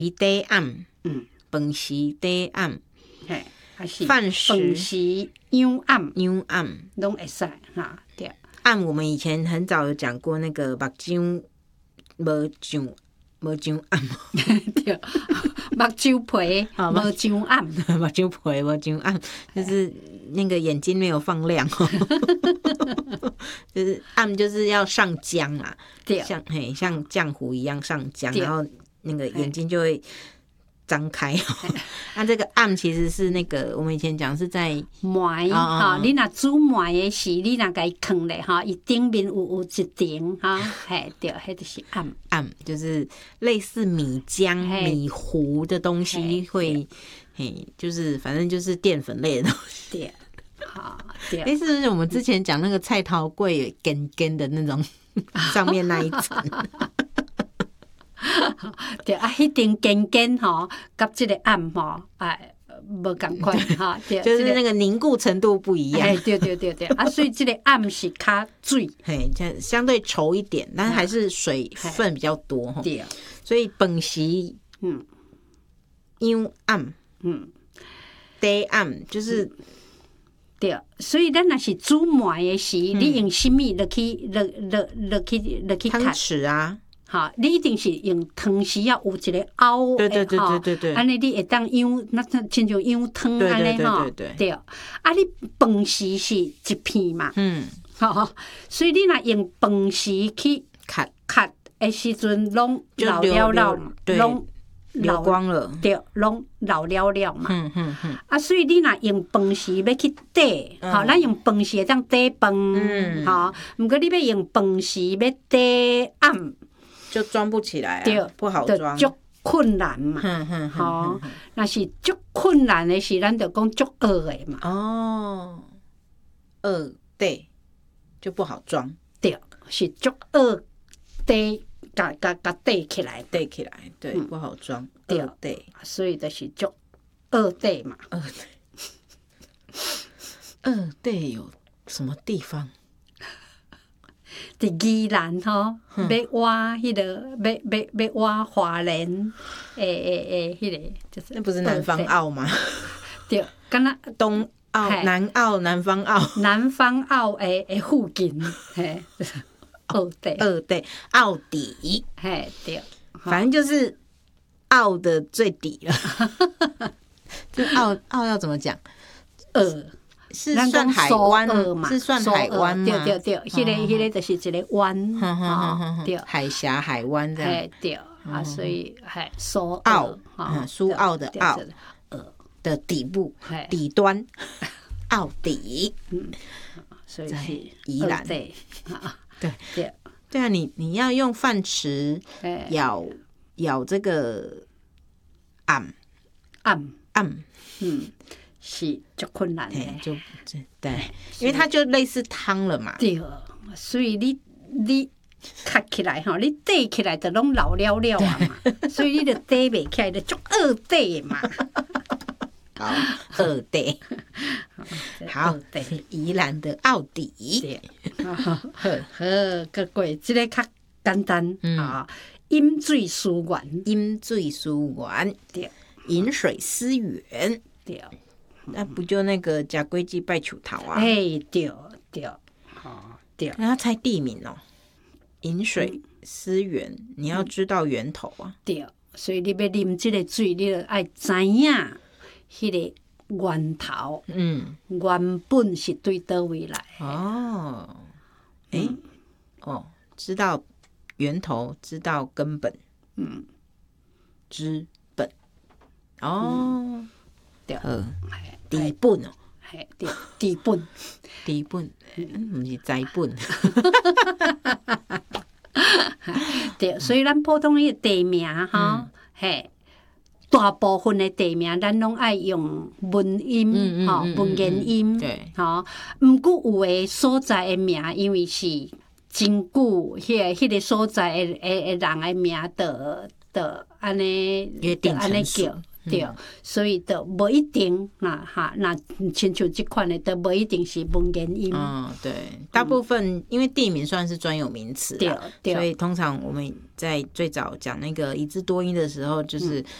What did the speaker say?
茶暗，饭时茶暗， 嘿，还是饭时饭时鸳暗， 鸳暗， 拢会使哈，对。 暗我们以前很早有讲过那个目睭无睭暗， 对，目睭皮无睭暗， 目睭皮无睭暗，就是那个眼睛没有放亮就是暗就是要上浆啦， 对， 像浆糊一样上浆，然后那个眼睛就会张开。那这个暗其实是那个我们以前讲是在糜哈，你若煮糜的时，你若甲伊放咧哈，伊顶面有一层哈，嘿，对，迄就是暗。 暗就是类似米浆、米糊的东西会，就是反正就是淀粉类的东西。 对，好，对。 类似我们之前讲那个菜头粿根根的那种上面那一层。 对啊，迄层根根吼，甲即个暗吼，哎，无共款哈，对， 就是那个凝固程度不一样。 哎，对啊，所以即个暗是较水， 嘿，相对稠一点，但是还是水分比较多哈。 对， 所以饭时鸳暗，茶暗就是对，所以咱若是煮糜的时，你用什么落去汤匙啊。 哈，你一定是用汤匙要有一个凹的， 对， 安尼你会当舀，那亲像舀汤安尼吼，对。啊，你饭时是一片嘛，吼，所以你若用饭时去咳的时阵，拢老了嘛，拢流光了， 对，拢老了嘛。啊，所以你若用饭时要去底，吼，咱用饭时会当底饭，吼，毋过你要用饭时要底暗。 就装不起来啊，不好装， 足困难嘛。吼，若是足困难的是，咱就讲足恶的嘛。 哦，对，就不好装。 对，是足恶底，甲底起来， 对，不好装。对， 所以就是足恶底嘛。 对有什么地方？ 伫宜兰吼，要挖迄个，要挖花莲，迄个就是。 那不是南方澳吗？ 对，敢若东澳、南澳、南方澳、 南方澳的附近，嘿，澳底， 澳底， 嘿，对， 反正就是澳的最底了。就澳要怎么讲？是算海湾嘛？是算海湾吗？ 对，迄个就是一个湾，对， 海峡、海湾这样。 对啊，所以苏澳，苏澳的澳的底部、底端，澳底。 所以是宜兰。对啊，你要用饭匙舀这个暗。 是足困难的， 对，因为它就类似汤了嘛。 对，所以你卡起来吼，你底起来就拢老了啊嘛，所以你就底袂起来，就足恶底嘛。 好，恶底，好，宜兰的澳底。 好，个过这个较简单啊，饮水思源，对， 饮水思源， 对。 那不就那个假龟记拜树头啊？ 哎，对，对。 那要猜地名哦。饮水思源，你要知道源头啊。 对，所以你要啉这个水，你就爱知影迄个源头。原本是对倒位来。哦， 知道源头，知道根本。知本。哦。对，底本哦， 对，底本， 不是栽本。 对，所以咱普通迄个地名哈，大部分的地名咱拢爱用文音，文言音， 对， 毋过有的所在的名，因为是真久，迄个所在的人的名的安尼， 约定成熟。 对，所以就无一定那亲像这款的都无一定是文言音。 对，大部分因为地名算是专有名词，所以通常我们在最早讲那个一字多音的时候，就是